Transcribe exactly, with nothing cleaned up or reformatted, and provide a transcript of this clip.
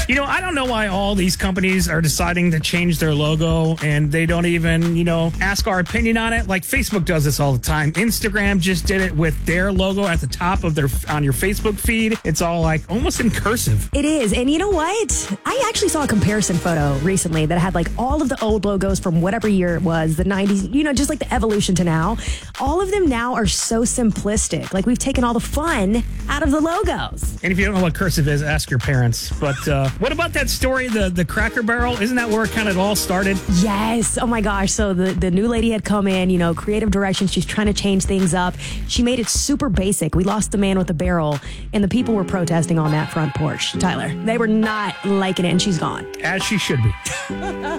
You know, I don't know why all these companies are deciding to change their logo and they don't even, you know, ask our opinion on it. Like Facebook does this all the time. Instagram just did it with their logo at the top of their on your Facebook feed. It's all like almost in cursive. It is. And you know what? I actually saw a comparison photo recently that had like all of the old logos from whatever year it was, the nineties, you know, just like the evolution to now. All of them now are so simplistic. Like we've taken all the fun out of the logos. And if you don't know what cursive is, ask your parents. But uh, what about that story, the, the Cracker Barrel? Isn't that where it kind of all started? Yes. Oh my gosh. So the, the new lady had come in, you know, creative direction. She's trying to change things up. She made it super basic. We lost the man with the barrel and the people were protesting on that front porch. Tyler, they were not liking it and she's gone. As she should be.